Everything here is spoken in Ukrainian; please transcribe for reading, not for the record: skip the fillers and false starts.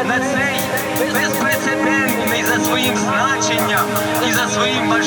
на цей безпрецедентний за своїм значенням і за своїм масштабом